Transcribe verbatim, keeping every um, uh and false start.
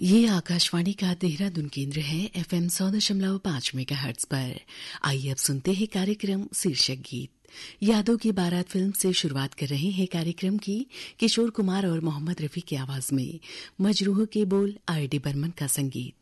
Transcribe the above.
ये आकाशवाणी का देहरादून केंद्र है एफएम सौ दशमलव पांच मेगाहर्ट्ज पर। आइए अब सुनते हैं कार्यक्रम शीर्षक गीत। यादों की बारात फिल्म से शुरुआत कर रहे हैं कार्यक्रम की किशोर कुमार और मोहम्मद रफी की आवाज में। मजरूह के बोल, आर डी बर्मन का संगीत।